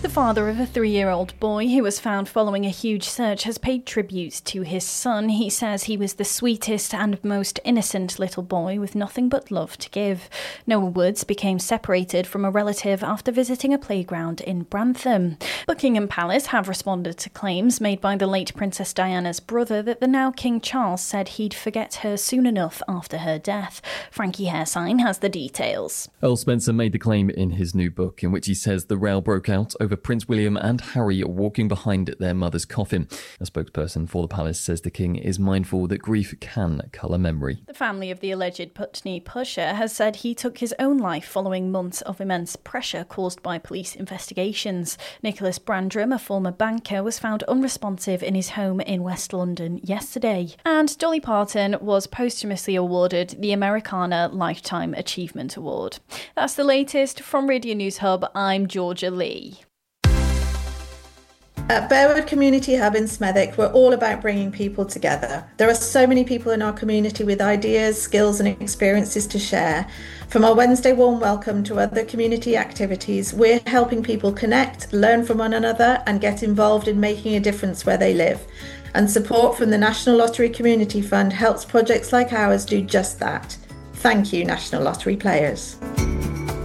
The father of a 3-year-old boy who was found following a huge search has paid tribute to his son. He says he was the sweetest and most innocent little boy with nothing but love to give. Noah Woods became separated from a relative after visiting a playground in Brantham. Buckingham Palace have responded to claims made by the late Princess Diana's brother that the now King Charles said he'd forget her soon enough after her death. Frankie Haresign has the details. Earl Spencer made the claim in his new book, in which he says the row broke out over Prince William and Harry walking behind their mother's coffin. A spokesperson for the palace says the king is mindful that grief can colour memory. The family of the alleged Putney pusher has said he took his own life following months of immense pressure caused by police investigations. Nicholas Brandram, a former banker, was found unresponsive in his home in West London yesterday. And Dolly Parton was posthumously awarded the Americana Lifetime Achievement Award. That's the latest from Radio News Hub. I'm Georgia Lee. At Bearwood Community Hub in Smethwick, we're all about bringing people together. There are so many people in our community with ideas, skills and experiences to share. From our Wednesday warm welcome to other community activities, we're helping people connect, learn from one another and get involved in making a difference where they live. And support from the National Lottery Community Fund helps projects like ours do just that. Thank you, National Lottery players.